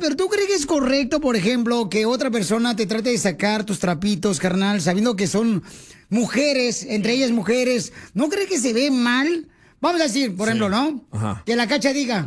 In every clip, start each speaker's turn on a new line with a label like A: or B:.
A: pero ¿tú crees que es correcto, por ejemplo, que otra persona te trate de sacar tus trapitos, carnal, sabiendo que son mujeres, entre ellas mujeres? ¿No crees que se ve mal? Vamos a decir, por ejemplo, ¿no?
B: Ajá.
A: Que la Cacha diga,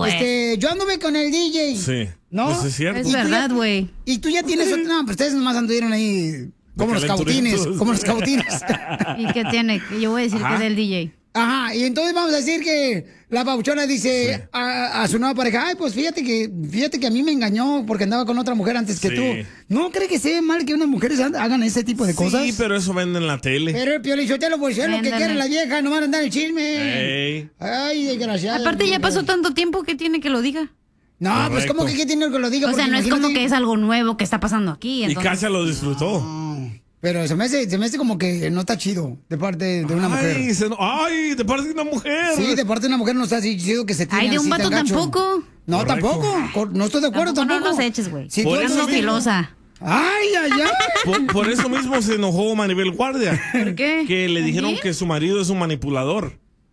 A: yo anduve con el DJ.
B: Sí.
A: ¿No?
B: Pues es cierto.
C: Es verdad, güey.
A: Y tú ya tienes otra... No, pues ustedes nomás anduvieron ahí como los cautines, como los cautines.
C: ¿Y qué tiene? Yo voy a decir que es del DJ.
A: Ajá, y entonces vamos a decir que la papuchona dice a su nueva pareja, ay, pues fíjate que a mí me engañó porque andaba con otra mujer antes que tú. ¿No cree que se ve mal que unas mujeres hagan ese tipo de cosas?
B: Sí, pero eso vende en la tele.
A: Pero el Piolichotelo, pues es lo que quiere la vieja, no van a andar el chisme.
B: Ey.
A: Ay, desgraciado.
C: Aparte ya pasó tanto tiempo que tiene que lo diga.
A: No,
B: Correcto.
A: pues ¿cómo que qué tiene que lo diga?
C: O sea,
A: Porque
C: no es
A: imagínate-
C: como que es algo nuevo que está pasando aquí.
B: Y
C: Entonces...
B: Cacha lo disfrutó.
A: Pero se me hace como que no está chido de parte de una mujer.
B: Ay, de parte de una mujer.
A: Sí, de parte de una mujer no está así chido que se tiene
C: Ay, de un
A: así
C: vato
A: tan gacho.
C: tampoco.
A: No,
B: Correcto.
A: tampoco. No estoy de acuerdo tampoco.
C: No nos eches, güey.
A: Si
B: Por
A: tú
B: eso
A: eres
B: mismo.
C: filosa.
A: Ay, ay, ay.
B: Por eso mismo se enojó Maribel Guardia.
C: ¿Por qué?
B: Que le dijeron que su marido es un manipulador.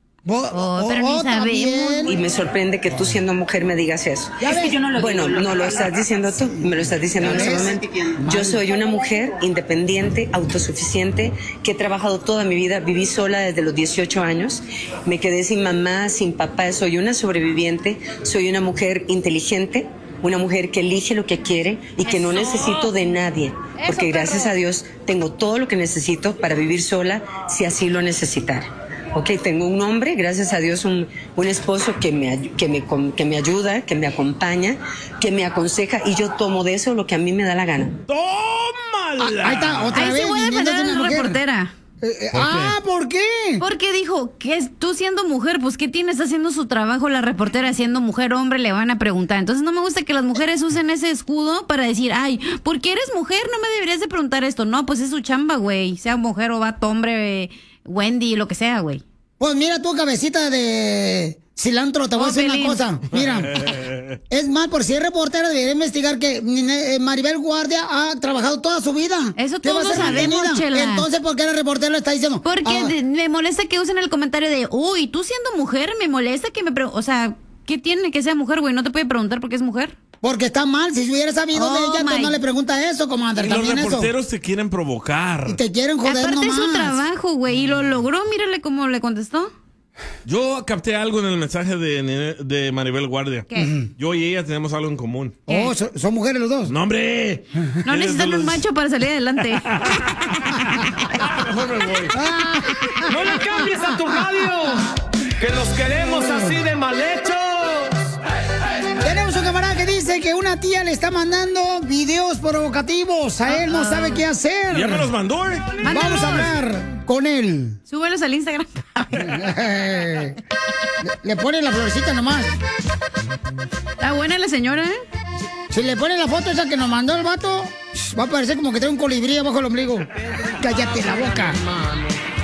C: Pero ni sabemos.
D: Y me sorprende que tú siendo mujer me digas eso.
A: Es que yo no
D: lo bueno, no lo estás diciendo tú, me lo estás diciendo en ese momento. Yo soy una mujer independiente, autosuficiente, que he trabajado toda mi vida, viví sola desde los 18 años, me quedé sin mamá, sin papá, soy una sobreviviente, soy una mujer inteligente, una mujer que elige lo que quiere y que no necesito de nadie, porque gracias a Dios tengo todo lo que necesito para vivir sola si así lo necesitara. Ok, tengo un hombre, gracias a Dios, un esposo que me ayuda, que me acompaña, que me aconseja y yo tomo de eso lo que a mí me da la gana.
B: ¡Tómala!
A: Ahí está, otra
C: Ahí
A: vez.
C: sí voy a defender
A: viniéndote
C: a
A: una
C: la
A: mujer.
C: reportera.
A: ¿Por qué?
C: Porque dijo que tú siendo mujer, pues ¿qué tienes haciendo su trabajo la reportera siendo mujer, hombre? Le van a preguntar. Entonces no me gusta que las mujeres usen ese escudo para decir, ay, ¿por qué eres mujer? No me deberías de preguntar esto. No, pues es su chamba, güey. Sea mujer o vato, hombre, Wendy, lo que sea, güey.
A: Pues mira tú, cabecita de cilantro, te voy a decir
C: Pelín.
A: una cosa. Mira, es más, por si es reportera, debería investigar que Maribel Guardia ha trabajado toda su vida.
C: Eso
A: ¿Qué va a
C: todos
A: ser
C: sabemos,
A: mantenida?
C: Chela.
A: Entonces, ¿por qué la reportera lo está diciendo?
C: Porque me molesta que usen el comentario de, uy, tú siendo mujer, me molesta que me pregunten. O sea, ¿qué tiene que ser mujer, güey? ¿No te puede preguntar por qué es mujer?
A: Porque está mal. Si hubiera sabido de ella, entonces no le pregunta eso, comandante.
B: Y los
A: También eso.
B: reporteros te quieren provocar.
A: Y te quieren joder
C: Aparte es su
A: nomás.
C: trabajo, güey, y lo logró. Mírale cómo le contestó.
B: Yo capté algo en el mensaje de Maribel Guardia.
C: ¿Qué?
B: Yo y ella tenemos algo en común.
A: Oh, ¿son mujeres los dos?
B: ¡No, hombre!
C: No
B: Eres
C: necesitan
B: de
C: un
B: los-
C: macho para salir adelante.
B: Mejor me voy.
E: ¡No le cambies a tu radio! ¡Que los queremos así de mal hechos!
A: Tenemos un camarada que dice que una tía le está mandando videos provocativos. A él no sabe qué hacer.
B: Ya me los mandó, ¿eh?
A: Vamos a hablar con él.
C: Súbelos al Instagram.
A: Le pone la florecita nomás.
C: Está buena la señora, ¿eh?
A: Si le pone la foto esa que nos mandó el vato, va a parecer como que trae un colibrí abajo el ombligo. Cállate la boca.